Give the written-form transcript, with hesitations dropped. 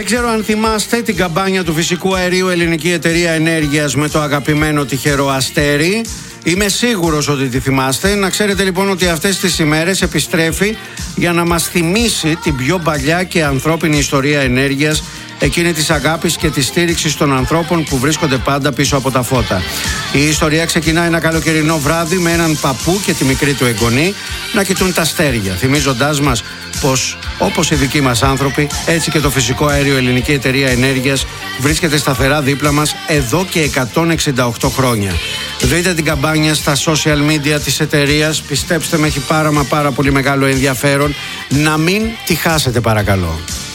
ξέρω αν θυμάστε την καμπάνια του φυσικού αερίου Ελληνική Εταιρεία Ενέργειας με το αγαπημένο τυχερό αστέρι. Είμαι σίγουρος ότι τη θυμάστε. Να ξέρετε λοιπόν ότι αυτές τις ημέρες επιστρέφει για να μας θυμίσει την πιο παλιά και ανθρώπινη ιστορία ενέργειας, εκείνη της αγάπης και της στήριξης των ανθρώπων που βρίσκονται πάντα πίσω από τα φώτα. Η ιστορία ξεκινά ένα καλοκαιρινό βράδυ με έναν παππού και τη μικρή του εγγονή να κοιτούν τα αστέρια, θυμίζοντάς μας πως όπως οι δικοί μας άνθρωποι, έτσι και το φυσικό αέριο Ελληνική Εταιρεία Ενέργειας βρίσκεται σταθερά δίπλα μας εδώ και 168 χρόνια. Δείτε την καμπάνια στα social media της εταιρείας, πιστέψτε με, έχει πάρα πολύ μεγάλο ενδιαφέρον. Να μην τη χάσετε παρακαλώ.